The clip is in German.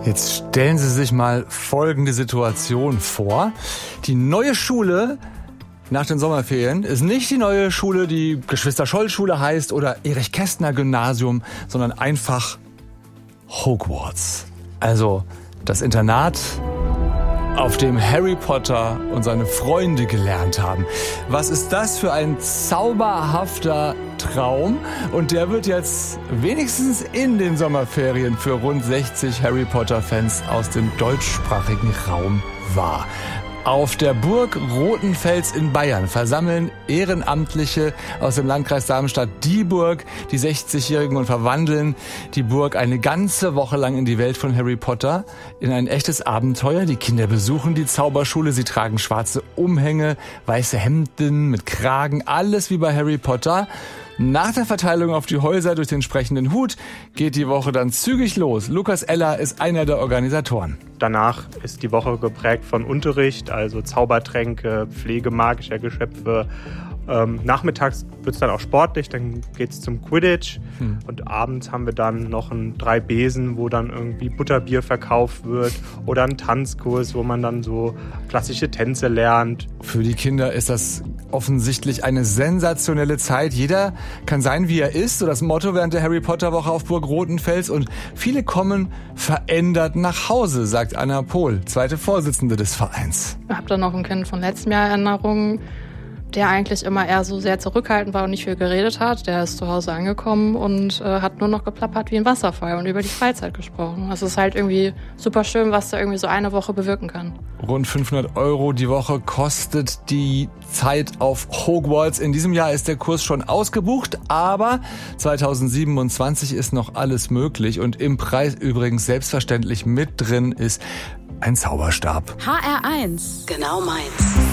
Jetzt stellen Sie sich mal folgende Situation vor. Die neue Schule nach den Sommerferien ist nicht die neue Schule, die Geschwister-Scholl-Schule heißt oder Erich-Kästner-Gymnasium, sondern einfach Hogwarts. Also das Internat, auf dem Harry Potter und seine Freunde gelernt haben. Was ist das für ein zauberhafter Traum? Und der wird jetzt wenigstens in den Sommerferien für rund 60 Harry Potter-Fans aus dem deutschsprachigen Raum wahr. Auf der Burg Rothenfels in Bayern versammeln Ehrenamtliche aus dem Landkreis Darmstadt-Dieburg die 60-Jährigen und verwandeln die Burg eine ganze Woche lang in die Welt von Harry Potter, in ein echtes Abenteuer. Die Kinder besuchen die Zauberschule, sie tragen schwarze Umhänge, weiße Hemden mit Kragen, alles wie bei Harry Potter. Nach der Verteilung auf die Häuser durch den sprechenden Hut geht die Woche dann zügig los. Lukas Eller ist einer der Organisatoren. Danach ist die Woche geprägt von Unterricht, also Zaubertränke, Pflege magischer Geschöpfe. Nachmittags wird es dann auch sportlich, dann geht es zum Quidditch. Und abends haben wir dann noch ein 3 Besen, wo dann irgendwie Butterbier verkauft wird oder einen Tanzkurs, wo man dann so klassische Tänze lernt. Für die Kinder ist das offensichtlich eine sensationelle Zeit. Jeder kann sein, wie er ist, so das Motto während der Harry Potter Woche auf Burg Rothenfels. Und viele kommen verändert nach Hause, sagt Anna Pohl, zweite Vorsitzende des Vereins. Ich habe da noch ein Kind von letztem Jahr Erinnerungen, der eigentlich immer eher so sehr zurückhaltend war und nicht viel geredet hat. Der ist zu Hause angekommen und hat nur noch geplappert wie ein Wasserfall und über die Freizeit gesprochen. Es ist halt irgendwie super schön, was da irgendwie so eine Woche bewirken kann. Rund 500 € die Woche kostet die Zeit auf Hogwarts. In diesem Jahr ist der Kurs schon ausgebucht, aber 2027 ist noch alles möglich. Und im Preis übrigens selbstverständlich mit drin ist ein Zauberstab. HR1. Genau meins.